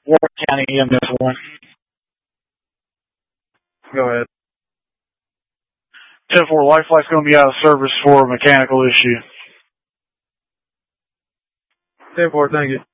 Warren County EMS 1. Go ahead. 10-4, Life Flight's going to be out of service for a mechanical issue. 10-4, thank you.